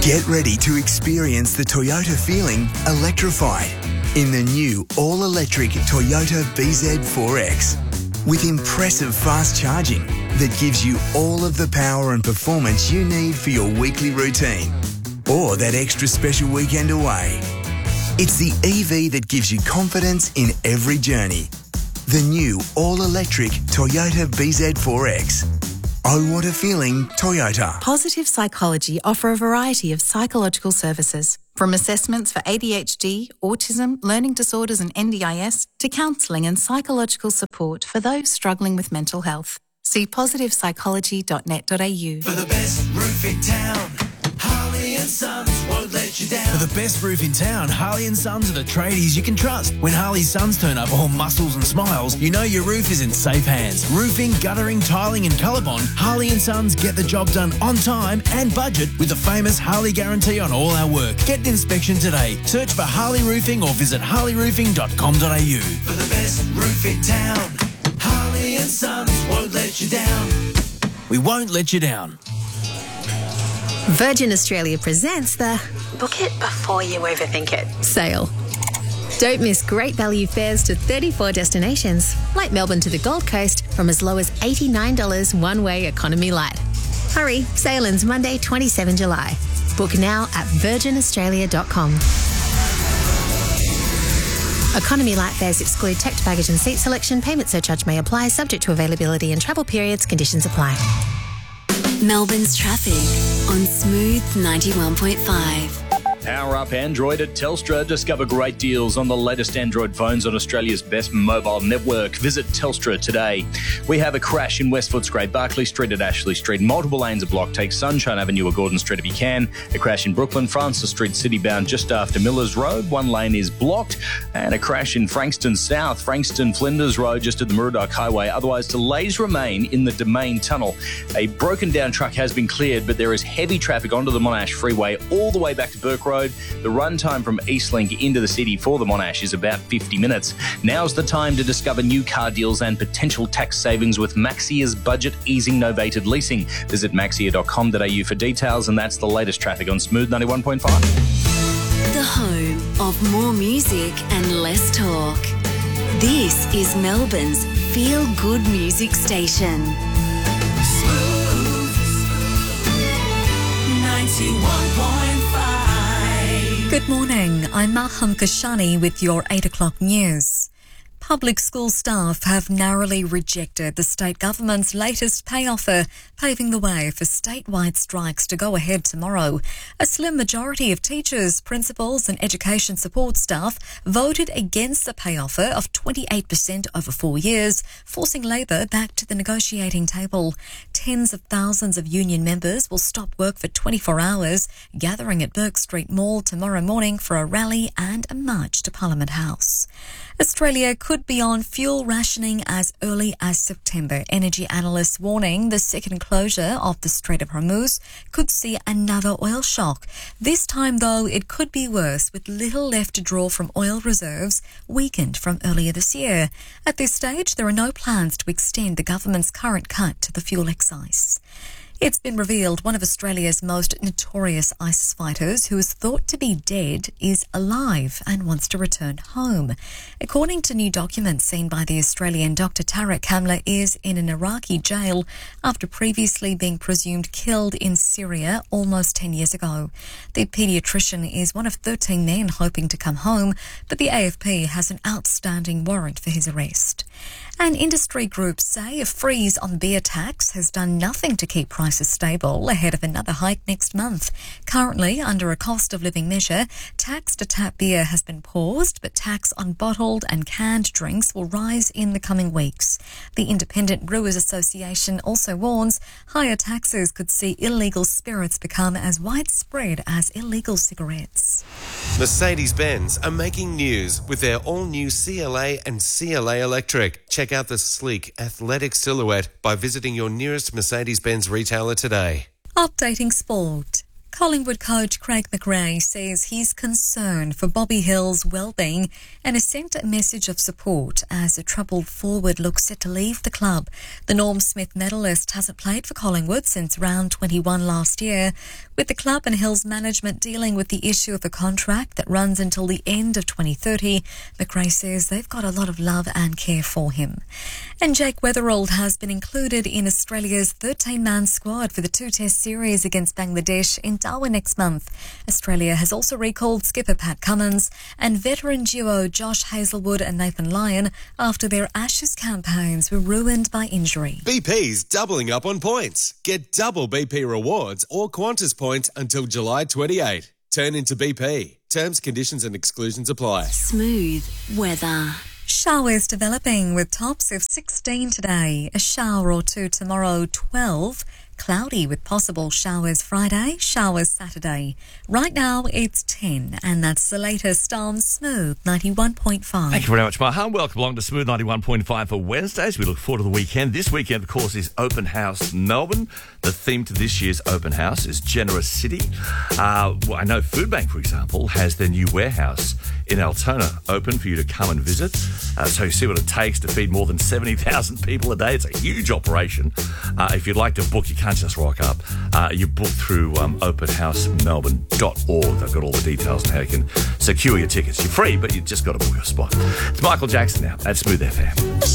Get ready to experience the Toyota feeling electrified in the new all-electric Toyota BZ4X. With impressive fast charging that gives you all of the power and performance you need for your weekly routine or that extra special weekend away. It's the EV that gives you confidence in every journey. The new all-electric Toyota BZ4X. Oh, what a feeling, Toyota. Positive Psychology offer a variety of psychological services, from assessments for ADHD, autism, learning disorders and NDIS, to counselling and psychological support for those struggling with mental health. See positivepsychology.net.au. For the best roof in town, Harley and Sons won't let you down. For the best roof in town, Harley and Sons are the tradies you can trust. When Harley Sons turn up all muscles and smiles, you know your roof is in safe hands. Roofing, guttering, tiling and ColourBond, Harley and Sons get the job done on time and budget with the famous Harley guarantee on all our work. Get an inspection today. Search for Harley Roofing or visit harleyroofing.com.au. For the best roof in town, Harley and Sons won't let you down. We won't let you down. Virgin Australia presents the Book It Before You Overthink It sale. Don't miss great value fares to 34 destinations, like Melbourne to the Gold Coast, from as low as $89 one-way economy light. Hurry, sale ends Monday, 27 July. Book now at virginaustralia.com. Economy light fares exclude checked baggage and seat selection. Payment surcharge may apply, subject to availability and travel periods. Conditions apply. Melbourne's traffic on Smooth 91.5. Power up Android at Telstra. Discover great deals on the latest Android phones on Australia's best mobile network. Visit Telstra today. We have a crash in West Footscray, Barclay Street at Ashley Street. Multiple lanes are blocked. Take Sunshine Avenue or Gordon Street if you can. A crash in Brooklyn, Francis Street, citybound just after Millers Road. One lane is blocked. And a crash in Frankston South, Frankston Flinders Road just at the Murdoch Highway. Otherwise, delays remain in the Domain Tunnel. A broken down truck has been cleared, but there is heavy traffic onto the Monash Freeway all the way back to Burke Road. The run time from Eastlink into the city for the Monash is about 50 minutes. Now's the time to discover new car deals and potential tax savings with Maxia's budget easing novated leasing. Visit maxia.com.au for details, and that's the latest traffic on Smooth 91.5. The home of more music and less talk. This is Melbourne's feel-good music station. Smooth 91.5. Good morning, I'm Maham Kashani with your 8 o'clock news. Public school staff have narrowly rejected the state government's latest pay offer, paving the way for statewide strikes to go ahead tomorrow. A slim majority of teachers, principals and education support staff voted against the pay offer of 28% over 4 years, forcing Labor back to the negotiating table. Tens of thousands of union members will stop work for 24 hours, gathering at Burke Street Mall tomorrow morning for a rally and a march to Parliament House. Australia could be on fuel rationing as early as September. Energy analysts warning the second closure of the Strait of Hormuz could see another oil shock. This time, though, it could be worse, with little left to draw from oil reserves weakened from earlier this year. At this stage, there are no plans to extend the government's current cut to the fuel excise. It's been revealed one of Australia's most notorious ISIS fighters, who is thought to be dead, is alive and wants to return home. According to new documents seen by the Australian, Dr. Tarek Kamla is in an Iraqi jail after previously being presumed killed in Syria almost 10 years ago. The paediatrician is one of 13 men hoping to come home, but the AFP has an outstanding warrant for his arrest. And industry groups say a freeze on beer tax has done nothing to keep prices stable ahead of another hike next month. Currently, under a cost of living measure, tax to tap beer has been paused, but tax on bottled and canned drinks will rise in the coming weeks. The Independent Brewers Association also warns higher taxes could see illegal spirits become as widespread as illegal cigarettes. Mercedes-Benz are making news with their all-new CLA and CLA Electric. Check out the sleek, athletic silhouette by visiting your nearest Mercedes-Benz retailer today. Updating sport. Collingwood coach Craig McRae says he's concerned for Bobby Hill's well-being and has sent a message of support as a troubled forward looks set to leave the club. The Norm Smith medalist hasn't played for Collingwood since round 21 last year, with the club and Hill's management dealing with the issue of a contract that runs until the end of 2030. McRae says they've got a lot of love and care for him. And Jake Weatherald has been included in Australia's 13-man squad for the two-test series against Bangladesh in Darwin next month. Australia has also recalled skipper Pat Cummins and veteran duo Josh Hazelwood and Nathan Lyon after their Ashes campaigns were ruined by injury. BP's doubling up on points. Get double BP rewards or Qantas points until July 28. Turn into BP. Terms, conditions and exclusions apply. Smooth weather. Showers developing with tops of 16 today, a shower or two tomorrow, 12. Cloudy with possible showers Friday, showers Saturday. Right now it's 10 and that's the latest on Smooth 91.5. Thank you very much, Maha. Welcome along to Smooth 91.5 for Wednesdays. We look forward to the weekend. This weekend, of course, is Open House Melbourne. The theme to this year's Open House is Generous City. I know Foodbank, for example, has their new warehouse in Altona open for you to come and visit. So you see what it takes to feed more than 70,000 people a day. It's a huge operation. If you'd like to book, you can't just rock up. You book through openhousemelbourne.org. They've got all the details on how you can secure your tickets. You're free, but you just got to book a spot. It's Michael Jackson now at Smooth FM.